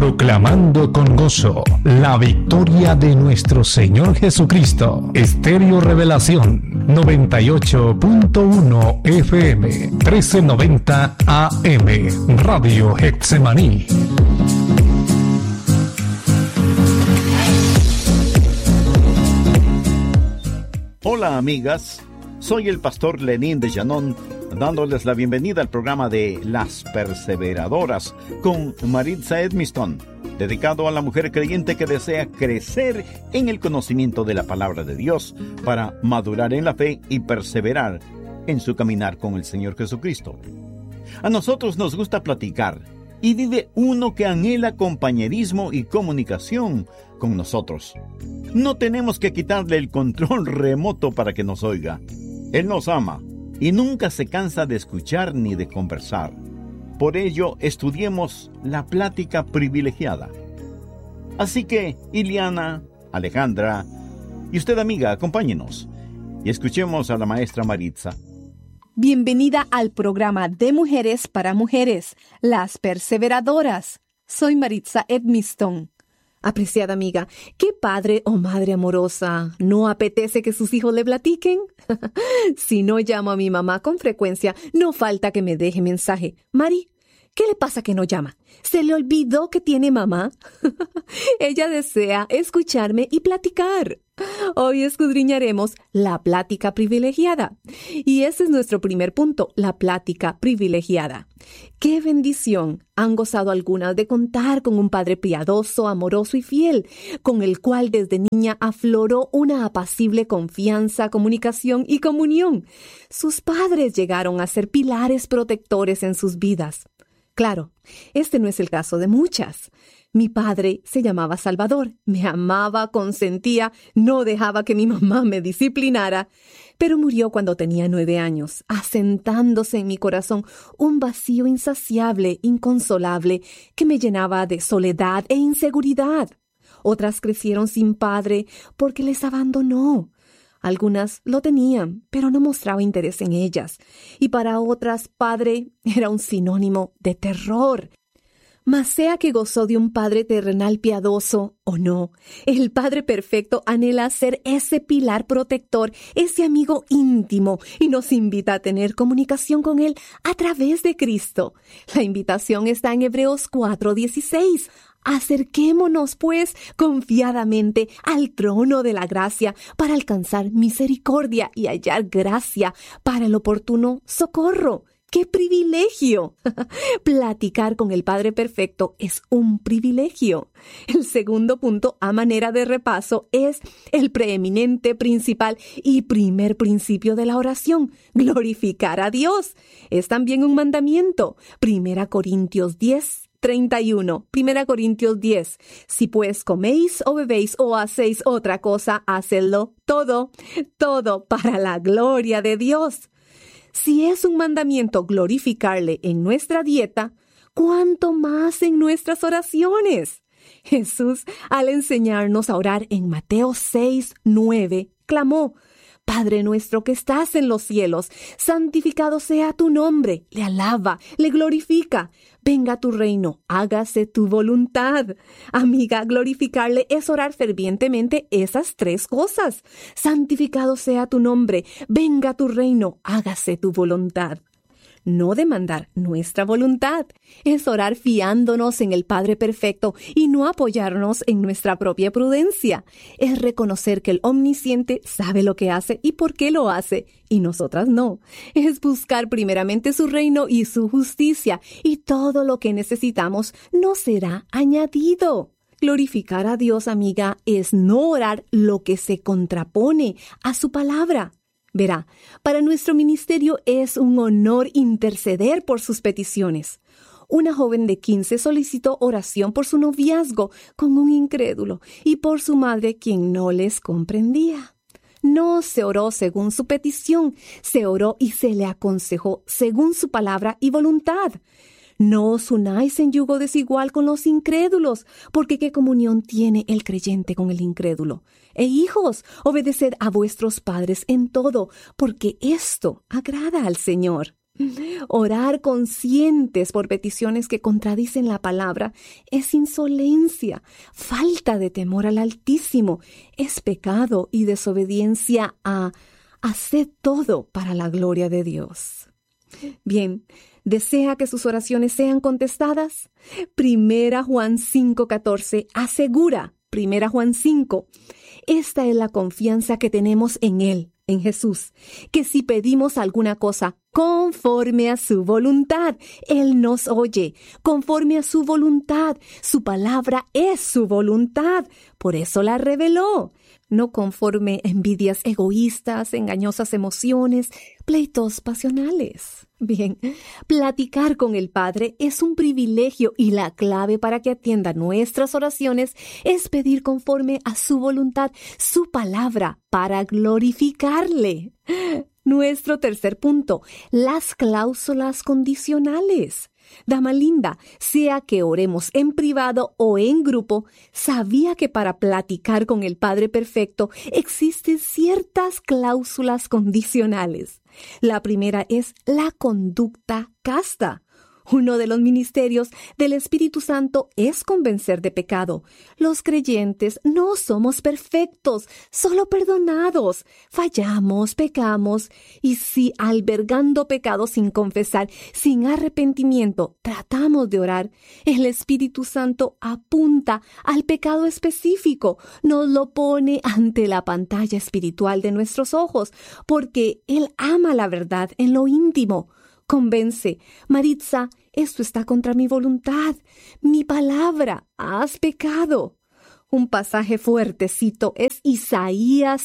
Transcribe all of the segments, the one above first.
proclamando con gozo la victoria de nuestro Señor Jesucristo. Estéreo Revelación 98.1 FM 1390 AM Radio Getsemaní. Hola amigas, soy el pastor Lenín de Llanón, dándoles la bienvenida al programa de Las Perseveradoras con Maritza Edmiston, dedicado a la mujer creyente que desea crecer en el conocimiento de la palabra de Dios para madurar en la fe y perseverar en su caminar con el Señor Jesucristo. A nosotros nos gusta platicar y vive uno que anhela compañerismo y comunicación con nosotros. No tenemos que quitarle el control remoto para que nos oiga. Él nos ama y nunca se cansa de escuchar ni de conversar. Por ello, estudiemos la plática privilegiada. Así que, Iliana, Alejandra y usted, amiga, acompáñenos y escuchemos a la maestra Maritza. Bienvenida al programa de Mujeres para Mujeres, Las Perseveradoras. Soy Maritza Edmiston. Apreciada amiga, ¿qué padre o madre amorosa no apetece que sus hijos le platiquen? Si no llamo a mi mamá con frecuencia, no falta que me deje mensaje. Mari, ¿qué le pasa que no llama? ¿Se le olvidó que tiene mamá? Ella desea escucharme y platicar. Hoy escudriñaremos la plática privilegiada. Y ese es nuestro primer punto, la plática privilegiada. ¡Qué bendición! Han gozado algunas de contar con un padre piadoso, amoroso y fiel, con el cual desde niña afloró una apacible confianza, comunicación y comunión. Sus padres llegaron a ser pilares protectores en sus vidas. Claro, este no es el caso de muchas. Mi padre se llamaba Salvador, me amaba, consentía, no dejaba que mi mamá me disciplinara, pero murió cuando tenía 9 años, asentándose en mi corazón un vacío insaciable, inconsolable, que me llenaba de soledad e inseguridad. Otras crecieron sin padre porque les abandonó. Algunas lo tenían, pero no mostraba interés en ellas. Y para otras, padre era un sinónimo de terror. Mas sea que gozó de un padre terrenal piadoso o no, el Padre Perfecto anhela ser ese pilar protector, ese amigo íntimo, y nos invita a tener comunicación con Él a través de Cristo. La invitación está en Hebreos 4:16. Acerquémonos, pues, confiadamente al trono de la gracia para alcanzar misericordia y hallar gracia para el oportuno socorro. ¡Qué privilegio! Platicar con el Padre Perfecto es un privilegio. El segundo punto, a manera de repaso, es el preeminente, principal y primer principio de la oración, glorificar a Dios. Es también un mandamiento. 1 Corintios 10:31. 1 Corintios 10. Si pues coméis o bebéis o hacéis otra cosa, hacedlo todo para la gloria de Dios. Si es un mandamiento glorificarle en nuestra dieta, ¿cuánto más en nuestras oraciones? Jesús, al enseñarnos a orar en Mateo 6:9, clamó: Padre nuestro que estás en los cielos, santificado sea tu nombre. Le alaba, le glorifica. Venga tu reino, hágase tu voluntad. Amiga, glorificarle es orar fervientemente esas 3 cosas. Santificado sea tu nombre, venga tu reino, hágase tu voluntad. No demandar nuestra voluntad, es orar fiándonos en el Padre Perfecto y no apoyarnos en nuestra propia prudencia. Es reconocer que el Omnisciente sabe lo que hace y por qué lo hace, y nosotras no. Es buscar primeramente su reino y su justicia, y todo lo que necesitamos nos será añadido. Glorificar a Dios, amiga, es no orar lo que se contrapone a su palabra. Verá, para nuestro ministerio es un honor interceder por sus peticiones. Una joven de 15 solicitó oración por su noviazgo con un incrédulo y por su madre, quien no les comprendía. No se oró según su petición, se oró y se le aconsejó según su palabra y voluntad. No os unáis en yugo desigual con los incrédulos, porque ¿qué comunión tiene el creyente con el incrédulo? Hijos, obedeced a vuestros padres en todo, porque esto agrada al Señor. Orar conscientes por peticiones que contradicen la palabra es insolencia, falta de temor al Altísimo, es pecado y desobediencia a hacer todo para la gloria de Dios. Bien, ¿desea que sus oraciones sean contestadas? 1 Juan 5:14 asegura, 1 Juan 5, esta es la confianza que tenemos en Él, en Jesús, que si pedimos alguna cosa conforme a su voluntad, Él nos oye, conforme a su voluntad. Su palabra es su voluntad, por eso la reveló. No conforme a envidias egoístas, engañosas emociones, pleitos pasionales. Bien, platicar con el Padre es un privilegio y la clave para que atienda nuestras oraciones es pedir conforme a su voluntad, su palabra, para glorificarle. Nuestro tercer punto, las cláusulas condicionales. Dama linda, sea que oremos en privado o en grupo, sabía que para platicar con el Padre Perfecto existen ciertas cláusulas condicionales. La primera es la conducta casta. Uno de los ministerios del Espíritu Santo es convencer de pecado. Los creyentes no somos perfectos, solo perdonados. Fallamos, pecamos, y si albergando pecado sin confesar, sin arrepentimiento, tratamos de orar, el Espíritu Santo apunta al pecado específico, nos lo pone ante la pantalla espiritual de nuestros ojos, porque Él ama la verdad en lo íntimo. Convence, Maritza, esto está contra mi voluntad, mi palabra, has pecado. Un pasaje fuertecito es Isaías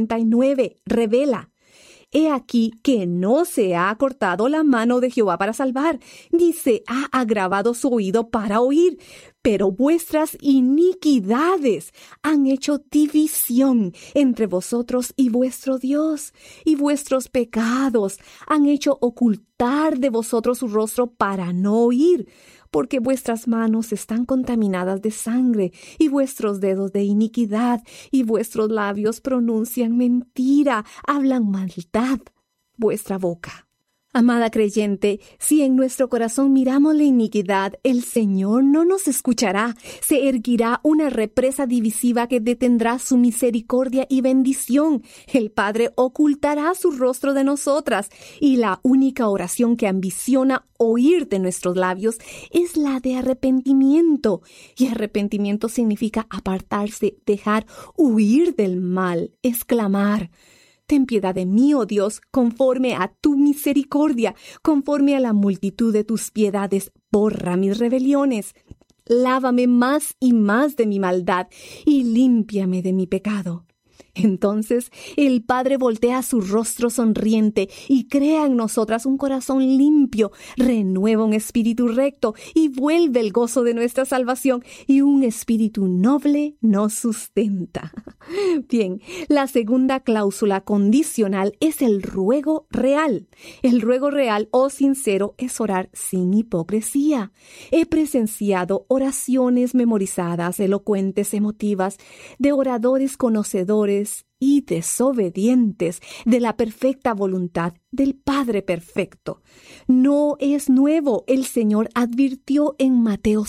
59, revela: He aquí que no se ha cortado la mano de Jehová para salvar, ni se ha agravado su oído para oír, pero vuestras iniquidades han hecho división entre vosotros y vuestro Dios, y vuestros pecados han hecho ocultar de vosotros su rostro para no oír, porque vuestras manos están contaminadas de sangre, y vuestros dedos de iniquidad, y vuestros labios pronuncian mentira, hablan maldad, vuestra boca. Amada creyente, si en nuestro corazón miramos la iniquidad, el Señor no nos escuchará. Se erguirá una represa divisiva que detendrá su misericordia y bendición. El Padre ocultará su rostro de nosotras, y la única oración que ambiciona oír de nuestros labios es la de arrepentimiento. Y arrepentimiento significa apartarse, dejar, huir del mal, exclamar: Ten piedad de mí, oh Dios, conforme a tu misericordia, conforme a la multitud de tus piedades, borra mis rebeliones. Lávame más y más de mi maldad y límpiame de mi pecado. Entonces el Padre voltea su rostro sonriente y crea en nosotras un corazón limpio, renueva un espíritu recto y vuelve el gozo de nuestra salvación, y un espíritu noble nos sustenta. Bien, la segunda cláusula condicional es el ruego real. El ruego real o sincero es orar sin hipocresía. He presenciado oraciones memorizadas, elocuentes, emotivas, de oradores conocedores y desobedientes de la perfecta voluntad del Padre Perfecto. No es nuevo, el Señor advirtió en Mateo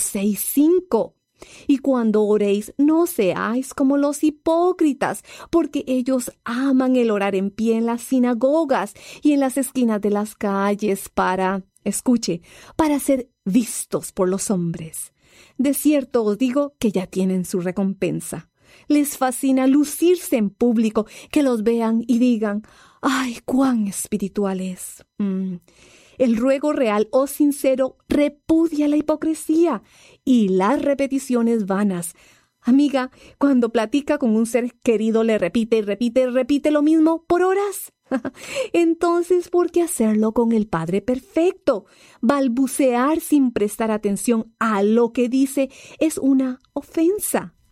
6:5. Y cuando oréis, no seáis como los hipócritas, porque ellos aman el orar en pie en las sinagogas y en las esquinas de las calles para ser vistos por los hombres. De cierto os digo que ya tienen su recompensa. Les fascina lucirse en público, que los vean y digan: ¡ay, cuán espiritual es! El ruego real o sincero repudia la hipocresía y las repeticiones vanas. Amiga, cuando platica con un ser querido le repite y repite y repite lo mismo por horas. Entonces, ¿por qué hacerlo con el Padre Perfecto? Balbucear sin prestar atención a lo que dice es una ofensa.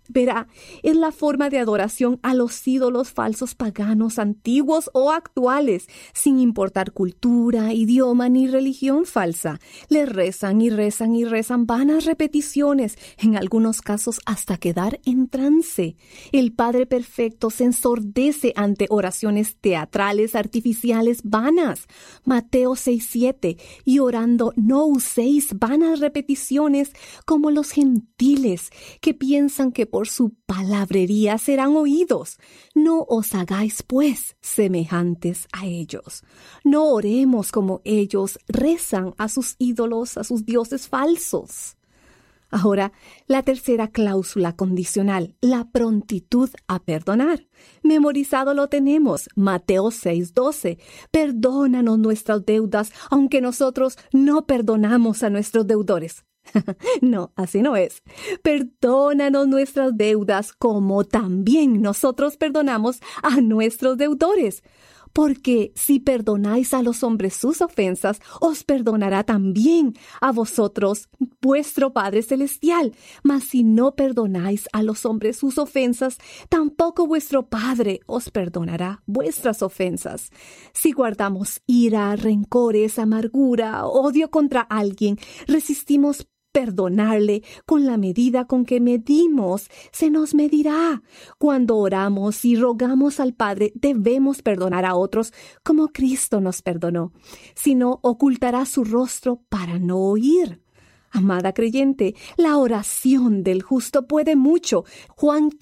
Verá, es la forma de adoración a los ídolos falsos paganos antiguos o actuales, sin importar cultura, idioma ni religión falsa. Le rezan y rezan y rezan vanas repeticiones, en algunos casos hasta quedar en trance. El Padre Perfecto se ensordece ante oraciones teatrales, artificiales, vanas. Mateo 6:7, y orando no uséis vanas repeticiones como los gentiles, que piensan que por su palabrería serán oídos. No os hagáis, pues, semejantes a ellos. No oremos como ellos rezan a sus ídolos, a sus dioses falsos. Ahora, la tercera cláusula condicional, la prontitud a perdonar. Memorizado lo tenemos, Mateo 6:12. Perdónanos nuestras deudas, aunque nosotros no perdonamos a nuestros deudores. No, así no es. Perdónanos nuestras deudas como también nosotros perdonamos a nuestros deudores. Porque si perdonáis a los hombres sus ofensas, os perdonará también a vosotros vuestro Padre Celestial. Mas si no perdonáis a los hombres sus ofensas, tampoco vuestro Padre os perdonará vuestras ofensas. Si guardamos ira, rencores, amargura, odio contra alguien, resistimos perdonarle con la medida con que medimos, se nos medirá. Cuando oramos y rogamos al Padre, debemos perdonar a otros como Cristo nos perdonó. Si no, ocultará su rostro para no oír. Amada creyente, la oración del justo puede mucho. Juan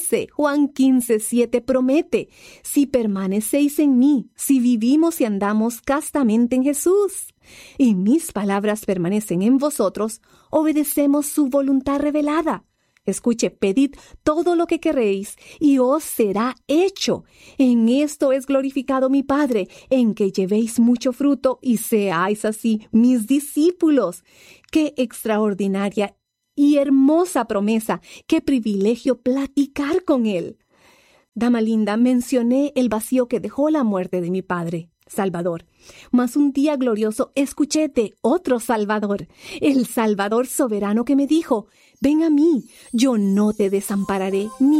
15:7 promete: si permanecéis en mí, si vivimos y andamos castamente en Jesús, y mis palabras permanecen en vosotros, obedecemos su voluntad revelada. Escuche, pedid todo lo que queréis y os será hecho. En esto es glorificado mi Padre, en que llevéis mucho fruto y seáis así mis discípulos. ¡Qué extraordinaria y hermosa promesa! ¡Qué privilegio platicar con Él! Dama linda, mencioné el vacío que dejó la muerte de mi Padre Salvador. Mas un día glorioso escuché de otro Salvador, el Salvador soberano que me dijo: ven a mí, yo no te desampararé ni